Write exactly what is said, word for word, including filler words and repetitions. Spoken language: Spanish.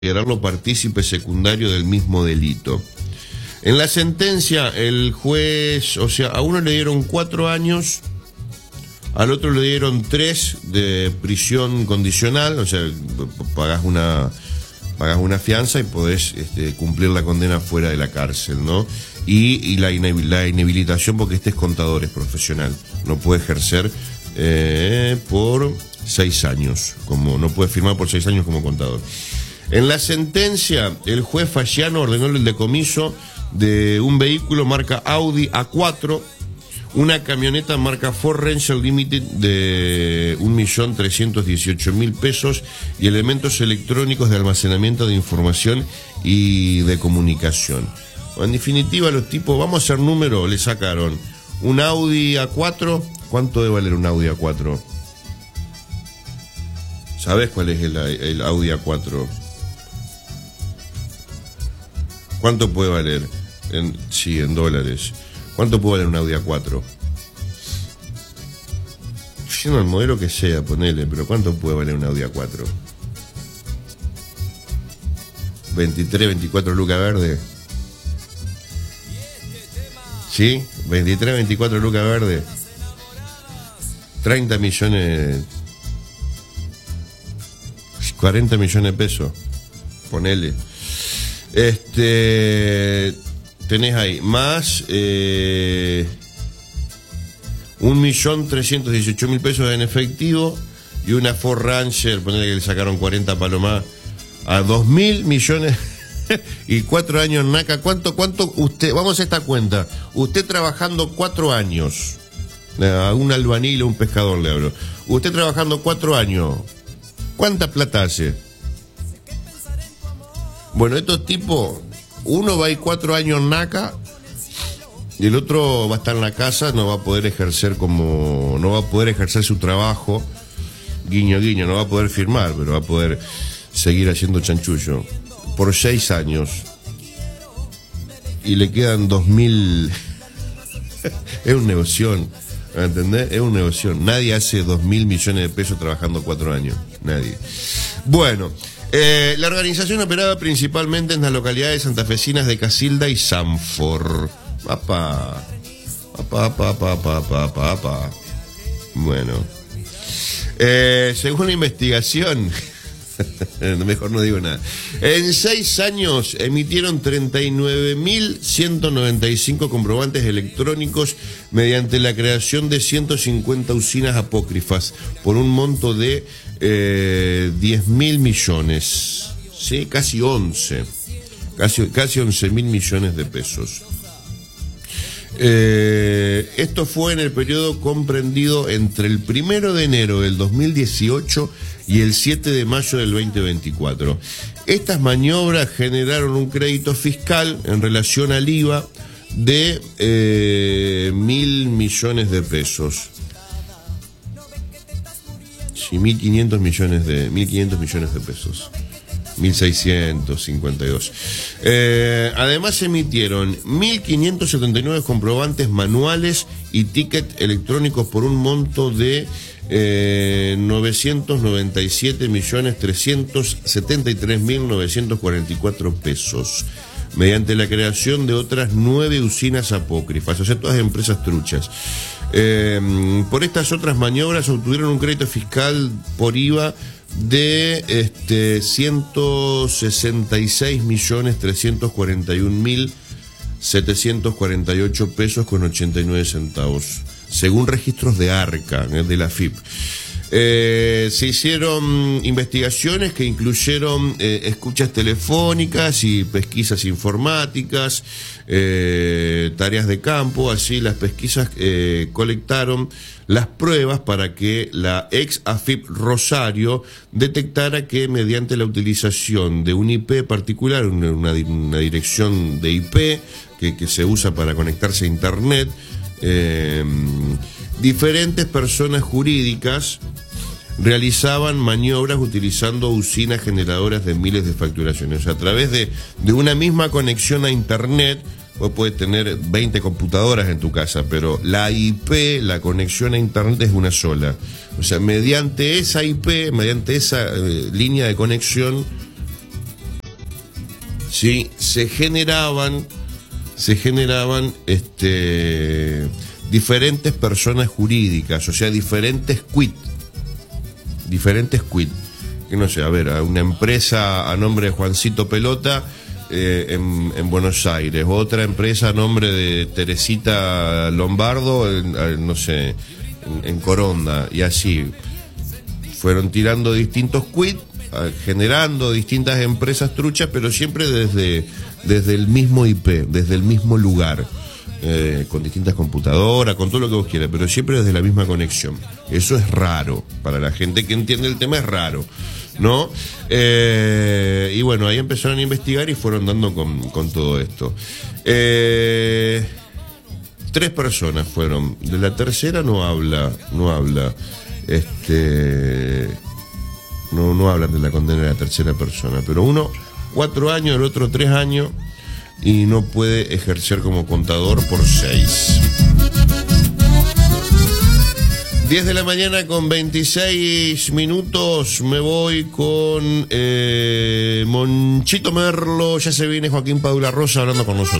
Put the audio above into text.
considerarlo partícipe secundario del mismo delito. En la sentencia, el juez, o sea, a uno le dieron cuatro años, al otro le dieron tres de prisión condicional, o sea, pagás una, pagás una fianza y podés este, cumplir la condena fuera de la cárcel, ¿no? Y, y la, inhabil, la inhabilitación porque este es contador, es profesional, no puede ejercer eh, por seis años, como no puede firmar por seis años como contador. En la sentencia, el juez Falciano ordenó el decomiso de un vehículo marca Audi A cuatro, una camioneta marca Ford Ranger Limited de un millón trescientos dieciocho mil pesos y elementos electrónicos de almacenamiento de información y de comunicación. En definitiva, los tipos, vamos a hacer número, le sacaron un Audi A cuatro. ¿Cuánto debe valer un Audi A cuatro? ¿Sabés cuál es el, el Audi A cuatro? ¿Cuánto puede valer? En, sí, en dólares. ¿Cuánto puede valer un Audi A cuatro? Siendo el modelo que sea, ponele, pero ¿cuánto puede valer un Audi A cuatro? veintitrés, veinticuatro lucas verde. ¿Sí? veintitrés, veinticuatro lucas verde. treinta millones... cuarenta millones de pesos. Ponele. Este, tenés ahí más eh, un millón trescientos dieciocho mil pesos en efectivo y una Ford Ranger, ponele que le sacaron cuarenta palomás a dos mil millones y cuatro años naca. ¿Cuánto, cuánto usted, vamos a esta cuenta, usted trabajando cuatro años, a un albañil o un pescador le hablo, usted trabajando cuatro años, ¿cuánta plata hace? Bueno, estos tipos, uno va a ir cuatro años naca y el otro va a estar en la casa, no va a poder ejercer como, no va a poder ejercer su trabajo, guiño guiño, no va a poder firmar, pero va a poder seguir haciendo chanchullo por seis años y le quedan dos mil. Es un negoción, ¿entendés? Es un negoción. Nadie hace dos mil millones de pesos trabajando cuatro años, nadie. Bueno. Eh, la organización operaba principalmente en las localidades santafesinas de Casilda y Sanford. Papá, papá, papá, papá, papá, papá. Bueno, eh, según la investigación, mejor no digo nada. En seis años emitieron treinta y nueve mil ciento noventa y cinco comprobantes electrónicos mediante la creación de ciento cincuenta usinas apócrifas por un monto de eh, diez mil millones, ¿sí? Casi once, casi, casi once mil millones de pesos. Eh, esto fue en el periodo comprendido entre el primero de enero del dos mil dieciocho y el siete de mayo del veinte veinticuatro. Estas maniobras generaron un crédito fiscal en relación al I V A de eh, mil millones de pesos. Sí, mil quinientos millones de mil quinientos millones de pesos. mil seiscientos cincuenta y dos. Eh, además se emitieron mil quinientos setenta y nueve comprobantes manuales y tickets electrónicos por un monto de eh, novecientos noventa y siete millones trescientos setenta y tres mil novecientos cuarenta y cuatro pesos, mediante la creación de otras nueve usinas apócrifas, o sea, todas empresas truchas. Eh, por estas otras maniobras obtuvieron un crédito fiscal por I V A de este ciento sesenta y seis millones trescientos cuarenta y un mil setecientos cuarenta y ocho pesos con ochenta y nueve centavos, según registros de ARCA, de la F I P. Eh, se hicieron investigaciones que incluyeron eh, escuchas telefónicas y pesquisas informáticas, eh, tareas de campo. Así las pesquisas eh, colectaron las pruebas para que la ex A F I P Rosario detectara que mediante la utilización de un I P particular, una, una, una dirección de I P que, que se usa para conectarse a internet, eh, diferentes personas jurídicas realizaban maniobras utilizando usinas generadoras de miles de facturaciones. O sea, a través de, de una misma conexión a internet, vos podés tener veinte computadoras en tu casa, pero la I P, la conexión a internet es una sola. O sea, mediante esa I P, mediante esa eh, línea de conexión, ¿sí? se generaban, se generaban este, diferentes personas jurídicas, o sea, diferentes quit, diferentes quit. Que no sé, a ver, a una empresa a nombre de Juancito Pelota eh, en, en Buenos Aires, otra empresa a nombre de Teresita Lombardo, en, en, no sé, en, en Coronda, y así. Fueron tirando distintos quit, generando distintas empresas truchas, pero siempre desde, desde el mismo I P, desde el mismo lugar. Eh, con distintas computadoras, con todo lo que vos quieras, pero siempre desde la misma conexión. Eso es raro, para la gente que entiende el tema es raro, ¿no? Eh, y bueno, ahí empezaron a investigar y fueron dando con, con todo esto. Eh, tres personas fueron, de la tercera no habla, no habla, este, no, no hablan de la condena de la tercera persona, pero uno, cuatro años, el otro tres años, y no puede ejercer como contador por seis. diez de la mañana con veintiséis minutos, me voy con eh, Monchito Merlo, ya se viene Joaquín Padula Rosa hablando con nosotros.